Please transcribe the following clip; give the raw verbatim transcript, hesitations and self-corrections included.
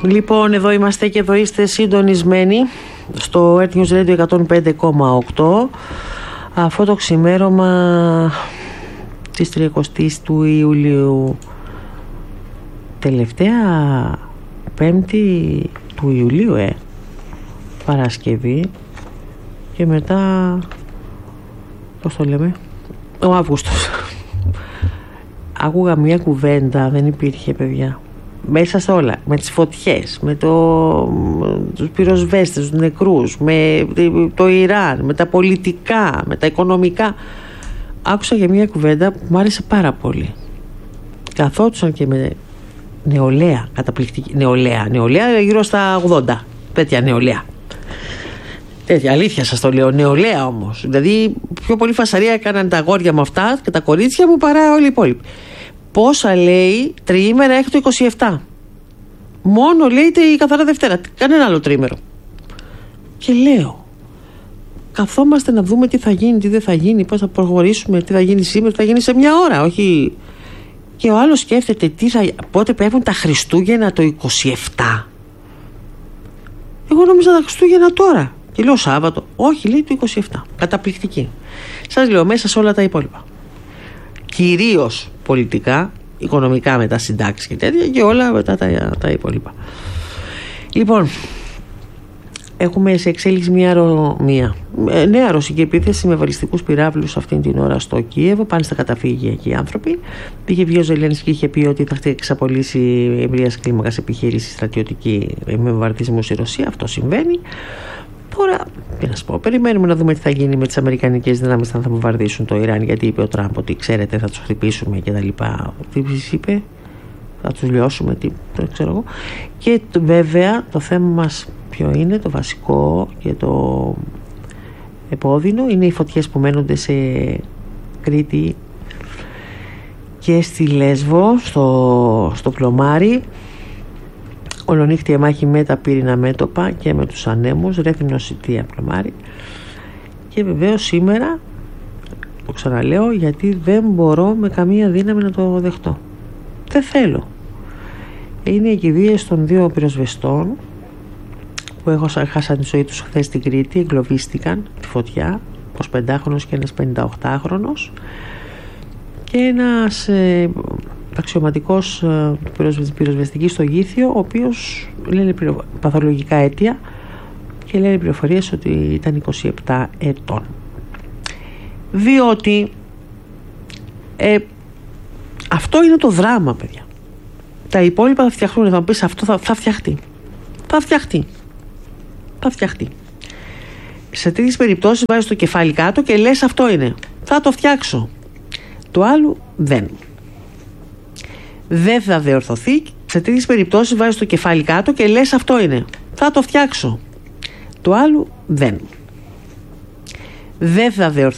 Λοιπόν, εδώ είμαστε και εδώ είστε συντονισμένοι στο Earth News Radio εκατόν πέντε κόμμα οκτώ. Αυτό το ξημέρωμα της τριακοστής του Ιουλίου, τελευταία πέμπτη του Ιουλίου, ε, Παρασκευή, και μετά, πώς το λέμε, ο Αύγουστος. Άκουγα μια κουβέντα, δεν υπήρχε, παιδιά, μέσα σε όλα, με τις φωτιές, με το, τους πυροσβέστες, τους νεκρούς, με το Ιράν, με τα πολιτικά, με τα οικονομικά. Άκουσα για μια κουβέντα που μου άρεσε πάρα πολύ. Καθόντουσαν και με νεολαία, καταπληκτική νεολαία, νεολαία γύρω στα ογδόντα, τέτοια νεολαία. Τέτοια, αλήθεια σας το λέω, νεολαία όμως. Δηλαδή πιο πολύ φασαρία έκαναν τα αγόρια μου αυτά και τα κορίτσια μου παρά όλοι οι υπόλοιποι. Πόσα, λέει, τριήμερα έχει το είκοσι επτά. Μόνο, λέει, η καθαρά Δευτέρα. Κανένα άλλο τρίμερο. Και λέω, καθόμαστε να δούμε τι θα γίνει, τι δεν θα γίνει, πώς θα προχωρήσουμε, τι θα γίνει σήμερα, τι θα γίνει σε μια ώρα, όχι. Και ο άλλος σκέφτεται τι θα, πότε πέφτουν τα Χριστούγεννα το είκοσι επτά. Εγώ νόμιζα τα Χριστούγεννα τώρα. Και λέω Σάββατο. Όχι, λέει, το είκοσι επτά. Καταπληκτική. Σας λέω, μέσα σε όλα τα υπόλοιπα. Κυρίως πολιτικά, οικονομικά, μετά συντάξεις και τέτοια, και όλα μετά τα, τα υπόλοιπα. Λοιπόν, έχουμε σε εξέλιξη μια, ρο, μια ε, νέα ρωσική επίθεση με βαλιστικούς πυράβλους αυτήν την ώρα στο Κίεβο. Πάνε στα καταφύγια εκεί οι άνθρωποι. Είχε βγει ο Ζελένσκι και είχε πει ότι θα εξαπολύσει ευρείας κλίμακας επιχείρηση στρατιωτική με βομβαρδισμούς η Ρωσία. Αυτό συμβαίνει. Τώρα, τι να σου πω, περιμένουμε να δούμε τι θα γίνει με τις αμερικανικές δυνάμεις αν θα βομβαρδίσουν το Ιράν, γιατί είπε ο Τραμπ ότι ξέρετε θα τους χτυπήσουμε και τα λοιπά. Τι είπε, θα τους λιώσουμε, τι, το ξέρω εγώ. Και το, βέβαια το θέμα μας ποιο είναι, το βασικό και το επώδυνο, είναι οι φωτιές που μένονται σε Κρήτη και στη Λέσβο, στο, στο Πλωμάρι. Ολονύχτια μάχη με τα πύρινα μέτωπα και με τους ανέμους, Ρέθυμνο Σιτία Πλωμάρι. Και βεβαίως σήμερα, το ξαναλέω, γιατί δεν μπορώ με καμία δύναμη να το δεχτώ. Δεν θέλω. Είναι οι κηδείες των δύο πυροσβεστών που έχασαν τη ζωή τους χθες στην Κρήτη, εγκλωβίστηκαν τη φωτιά, εικοσιπεντάχρονος και ένας πενηνταοκτάχρονος, και ένας ε, αξιωματικός ε, πυροσβεστικής στο Γήθιο, ο οποίος λένε παθολογικά αίτια και λένε πληροφορίες ότι ήταν είκοσι επτά ετών. Διότι ε, αυτό είναι το δράμα, παιδιά. Τα υπόλοιπα θα φτιαχτούν. Θα μου πεις, αυτό θα, θα φτιαχτεί. Θα φτιαχτεί. Θα φτιαχτεί. Σε τέτοιες περιπτώσεις βάζεις το κεφάλι κάτω και λες αυτό είναι. Θα το φτιάξω. Το άλλο δεν. Δεν θα διορθωθεί. Σε τέτοιες περιπτώσεις βάζεις το κεφάλι κάτω και λες αυτό είναι. Θα το φτιάξω. Το άλλο δεν. Δεν θα διορθωθεί.